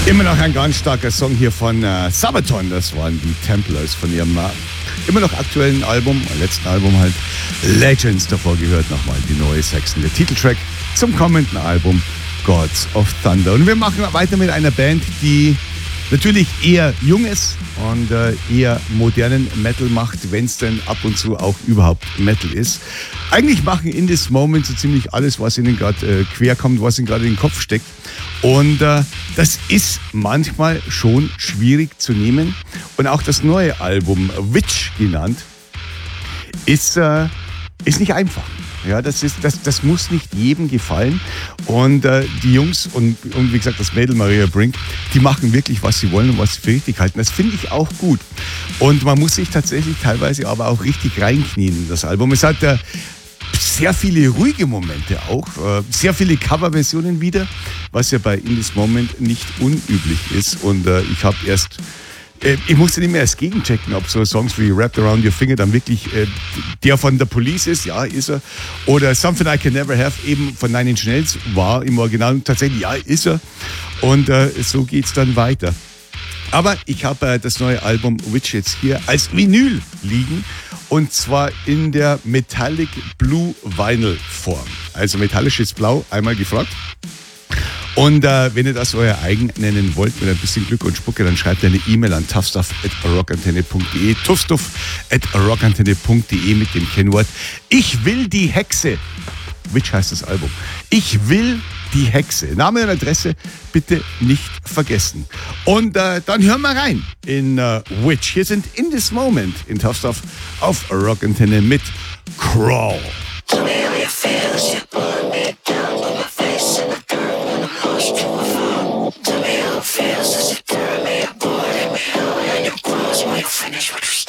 Immer noch ein ganz starker Song hier von Sabaton. Das waren die Templars von ihrem immer noch aktuellen Album, letzten Album halt, Legends. Davor gehört nochmal die neue Saxon, der Titeltrack zum kommenden Album Gods of Thunder. Und wir machen weiter mit einer Band, die natürlich eher jung ist und eher modernen Metal macht, wenn es denn ab und zu auch überhaupt Metal ist. Eigentlich machen In This Moment so ziemlich alles, was ihnen gerade quer kommt, was ihnen gerade in den Kopf steckt. Und das ist manchmal schon schwierig zu nehmen. Und auch das neue Album, Witch genannt, ist nicht einfach. Ja, das muss nicht jedem gefallen. Und die Jungs und wie gesagt das Mädel Maria Brink, die machen wirklich, was sie wollen und was sie für richtig halten. Das finde ich auch gut. Und man muss sich tatsächlich teilweise aber auch richtig reinknien in das Album. Es hat sehr viele ruhige Momente auch, sehr viele Coverversionen wieder, was ja bei In This Moment nicht unüblich ist. Und ich musste nicht mehr erst gegenchecken, ob so Songs wie Wrapped Around Your Finger dann wirklich der von der Police ist, ja, ist er. Oder Something I Can Never Have eben von Nine Inch Nails war im Original und tatsächlich, ja, ist er. Und so geht's dann weiter. Aber ich habe das neue Album Witch jetzt hier als Vinyl liegen. Und zwar in der Metallic Blue Vinyl Form. Also metallisches Blau, einmal gefragt. Und wenn ihr das euer eigen nennen wollt, mit ein bisschen Glück und Spucke, dann schreibt eine E-Mail an toughstuff@rockantenne.de, toughstuff@rockantenne.de mit dem Kennwort Ich will die Hexe. Witch heißt das Album. Ich will die Hexe. Name und Adresse bitte nicht vergessen. Und dann hören wir rein in Witch. Hier sind In This Moment in Tough Stuff auf Rockantenne mit Crawl. Tell me how you feel as you pull me down, put my face in the dirt when I'm lost to a fall. Tell me how it feels as you tear me apart, hit me hard and you close when you finish what you start.